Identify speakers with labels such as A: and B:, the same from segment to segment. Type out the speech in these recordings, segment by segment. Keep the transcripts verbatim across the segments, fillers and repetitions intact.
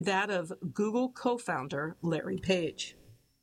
A: that of Google co-founder Larry Page.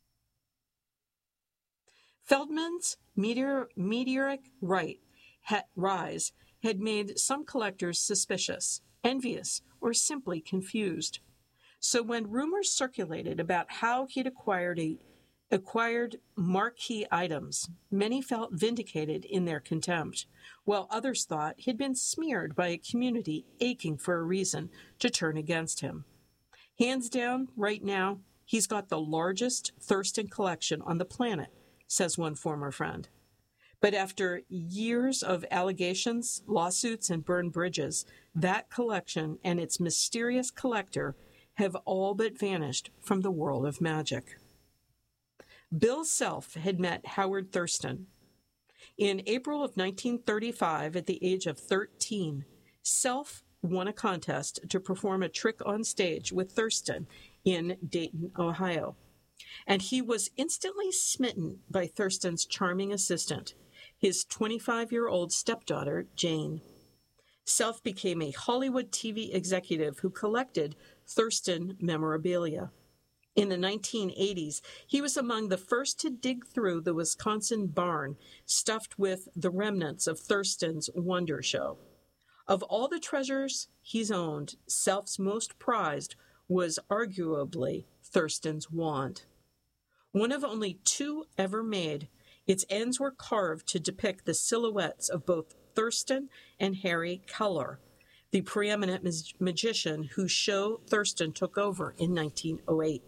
A: Feldman's meteor, meteoric right, ha, rise had made some collectors suspicious, envious, or simply confused. So when rumors circulated about how he'd acquired a, acquired marquee items, many felt vindicated in their contempt, while others thought he'd been smeared by a community aching for a reason to turn against him. Hands down, right now, he's got the largest Thurston collection on the planet, says one former friend. But after years of allegations, lawsuits, and burned bridges, that collection and its mysterious collector have all but vanished from the world of magic. Bill Self had met Howard Thurston. In April of nineteen thirty-five, at the age of thirteen, Self won a contest to perform a trick on stage with Thurston in Dayton, Ohio. And he was instantly smitten by Thurston's charming assistant, his twenty-five-year-old stepdaughter, Jane. Self became a Hollywood T V executive who collected Thurston memorabilia. In the nineteen eighties, he was among the first to dig through the Wisconsin barn stuffed with the remnants of Thurston's Wonder Show. Of all the treasures he's owned, Self's most prized was arguably Thurston's wand. One of only two ever made, its ends were carved to depict the silhouettes of both Thurston and Harry Keller, the preeminent mag- magician whose show Thurston took over in nineteen oh eight.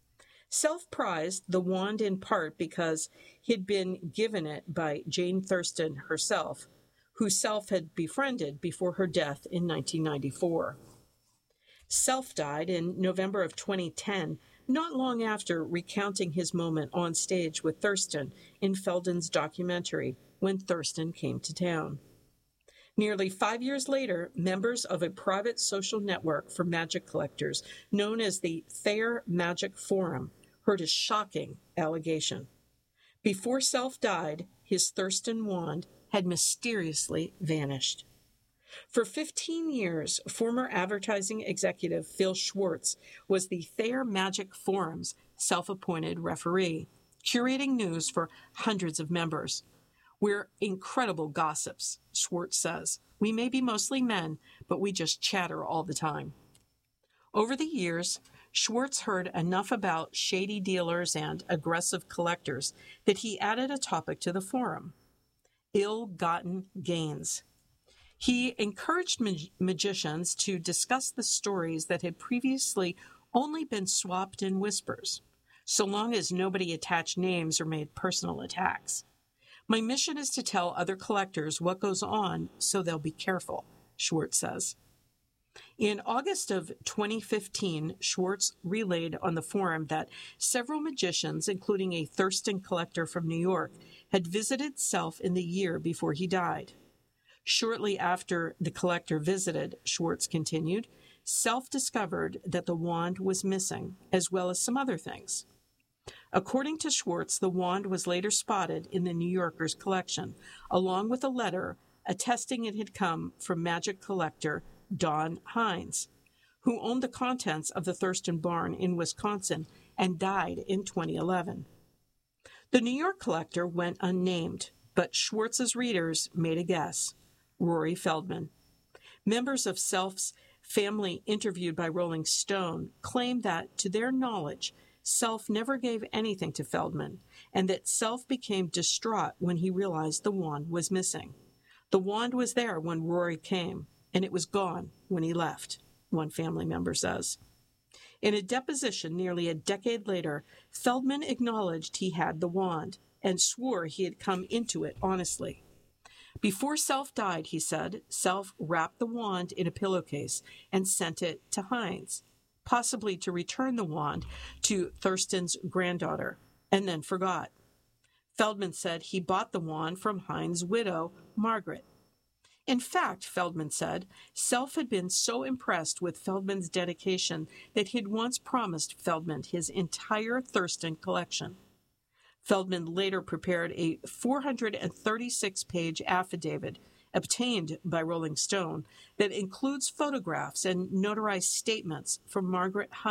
A: Self prized the wand in part because he'd been given it by Jane Thurston herself, who Self had befriended before her death in nineteen ninety-four. Self died in November of twenty ten, not long after recounting his moment on stage with Thurston in Feldman's documentary, When Thurston Came to Town. Nearly five years later, members of a private social network for magic collectors known as the Thayer Magic Forum heard a shocking allegation. Before Self died, his Thurston wand had mysteriously vanished. For fifteen years, former advertising executive Phil Schwartz was the Thayer Magic Forum's self-appointed referee, curating news for hundreds of members. We're incredible gossips, Schwartz says. We may be mostly men, but we just chatter all the time. Over the years, Schwartz heard enough about shady dealers and aggressive collectors that he added a topic to the forum: ill-gotten gains. He encouraged mag- magicians to discuss the stories that had previously only been swapped in whispers, so long as nobody attached names or made personal attacks. My mission is to tell other collectors what goes on so they'll be careful, Schwartz says. In August of twenty fifteen, Schwartz relayed on the forum that several magicians, including a Thurston collector from New York, had visited Self in the year before he died. Shortly after the collector visited, Schwartz continued, Self discovered that the wand was missing, as well as some other things. According to Schwartz, the wand was later spotted in the New Yorker's collection, along with a letter attesting it had come from magic collector Don Hines, who owned the contents of the Thurston barn in Wisconsin and died in twenty eleven. The New York collector went unnamed, but Schwartz's readers made a guess: Rory Feldman. Members of Self's family interviewed by Rolling Stone claimed that, to their knowledge, Self never gave anything to Feldman, and that Self became distraught when he realized the wand was missing. The wand was there when Rory came, and it was gone when he left, one family member says. In a deposition nearly a decade later, Feldman acknowledged he had the wand and swore he had come into it honestly. Before Self died, he said, Self wrapped the wand in a pillowcase and sent it to Hines, possibly to return the wand to Thurston's granddaughter, and then forgot. Feldman said he bought the wand from Hines' widow, Margaret. In fact, Feldman said, Self had been so impressed with Feldman's dedication that he'd once promised Feldman his entire Thurston collection. Feldman later prepared a four hundred thirty-six page affidavit obtained by Rolling Stone that includes photographs and notarized statements from Margaret